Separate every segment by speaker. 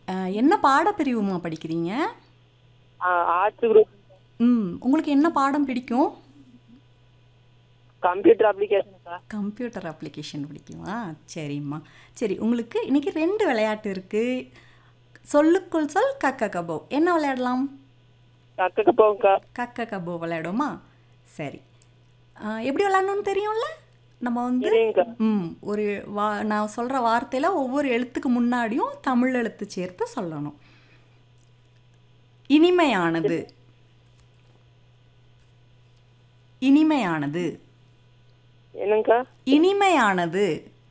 Speaker 1: என்ன பாடப்பிரிவுமா படிக்கிறீங்க?
Speaker 2: Arts group.
Speaker 1: உங்களுக்கு என்ன பாடம் பிடிக்கும்?
Speaker 2: கம்ப்யூட்டர் அப்ளிகேஷன்க்கா.
Speaker 1: கம்ப்யூட்டர் அப்ளிகேஷன் பிடிக்குமா? சரிம்மா. சரி, உங்களுக்கு இன்னைக்கு 2 விளையாட்டு இருக்கு. சொல்லுக்குள் சொல் கக்க கபோ. என்ன விளையாடலாம்?
Speaker 2: கக்கக்கு போங்கக்கா.
Speaker 1: கக்க கபோ விளையாடுமா? சரி. எப்படி விளையாடணும்னு தெரியும்ல? நம்ம வந்து
Speaker 2: சரிங்கக்கா.
Speaker 1: ஒரு நான் சொல்கிற வார்த்தையில் ஒவ்வொரு எழுத்துக்கு முன்னாடியும் தமிழ் எழுத்து சேர்த்து சொல்லணும். இனிமையானது. இனிமையானது.
Speaker 2: என்னங்கக்கா?
Speaker 1: இனிமையானது.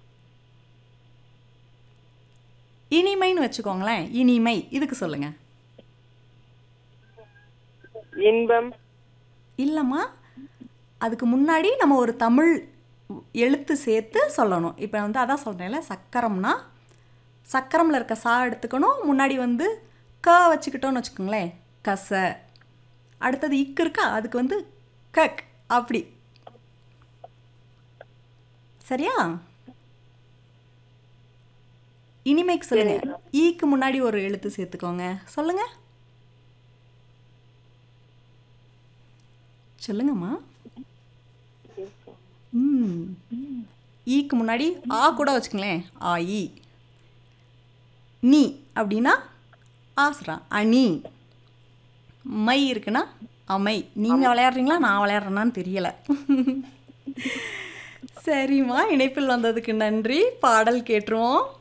Speaker 1: இனிமைன்னு வச்சுக்கோங்களேன். இனிமை இதுக்கு சொல்லுங்க.
Speaker 2: இன்பம்.
Speaker 1: இல்லைம்மா, அதுக்கு முன்னாடி நம்ம ஒரு தமிழ் எழுத்து சேர்த்து சொல்லணும். இப்போ வந்து அதான் சொல்கிறேன்ல, சக்கரம்னா சக்கரமில் இருக்க சா எடுத்துக்கணும். முன்னாடி வந்து க வச்சுக்கிட்டோன்னு வச்சுக்கோங்களேன், கச. அடுத்தது இக்கு இருக்கா, அதுக்கு வந்து கக். அப்படி சரியா? இனிமைக்கு சொல்லுங்க. ஈக்கு முன்னாடி ஒரு எழுத்து சேர்த்துக்கோங்க. சொல்லுங்க சொல்லுங்கம்மா. ஈக்கு முன்னாடி ஆ கூட வச்சுக்கங்களேன். ஆ ஈ. நீ அப்படின்னா ஆசுரா அணி. மை இருக்குன்னா அமை. நீங்கள் விளையாடுறீங்களா நான் விளையாடுறேன்னான்னு தெரியலை. சரிம்மா, இணைப்பில் வந்ததுக்கு நன்றி. பாடல் கேட்டுருவோம்.